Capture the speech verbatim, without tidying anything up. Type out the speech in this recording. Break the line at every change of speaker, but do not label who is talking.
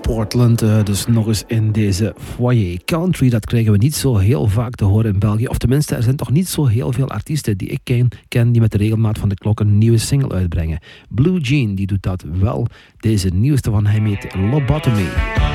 Portland, uh, dus nog eens in deze foyer. Country, dat krijgen we niet zo heel vaak te horen in België. Of tenminste, er zijn toch niet zo heel veel artiesten die ik ken, ken die met de regelmaat van de klok een nieuwe single uitbrengen. Blue Jean, die doet dat wel. Deze nieuwste van hem heet Lobotomy.